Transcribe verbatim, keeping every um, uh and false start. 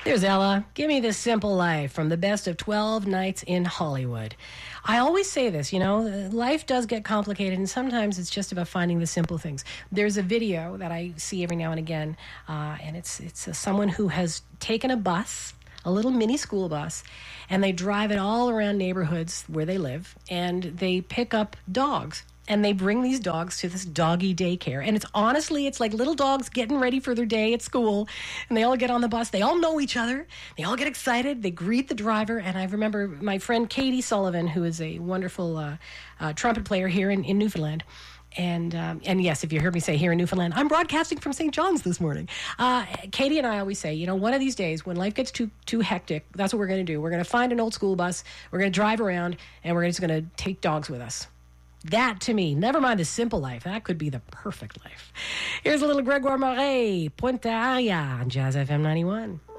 There's Ella. Give me the simple life from the best of twelve nights in Hollywood. I always say this, you know, life does get complicated, and sometimes it's just about finding the simple things. There's a video that I see every now and again, uh, and it's it's uh, someone who has taken a bus, a little mini school bus, and they drive it all around neighborhoods where they live, and they pick up dogs. And they bring these dogs to this doggy daycare. And it's honestly, it's like little dogs getting ready for their day at school. And they all get on the bus. They all know each other. They all get excited. They greet the driver. And I remember my friend Katie Sullivan, who is a wonderful uh, uh, trumpet player here in, in Newfoundland. And um, and yes, if you heard me say here in Newfoundland, I'm broadcasting from Saint John's this morning. Uh, Katie and I always say, you know, one of these days when life gets too too hectic, that's what we're going to do. We're going to find an old school bus. We're going to drive around, and we're just going to take dogs with us. That, to me, never mind the simple life, that could be the perfect life. Here's a little Gregoire Moret, Puente Aria on Jazz F M ninety-one.